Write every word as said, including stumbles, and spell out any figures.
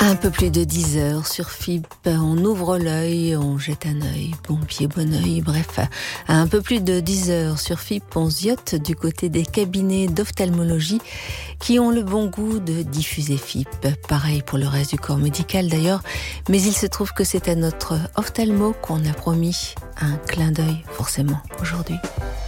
Un peu plus de dix heures sur F I P, on ouvre l'œil, on jette un œil, bon pied, bon œil, bref. À un peu plus de dix heures sur F I P, on ziote du côté des cabinets d'ophtalmologie qui ont le bon goût de diffuser F I P. Pareil pour le reste du corps médical d'ailleurs, mais il se trouve que c'est à notre ophtalmo qu'on a promis un clin d'œil forcément aujourd'hui.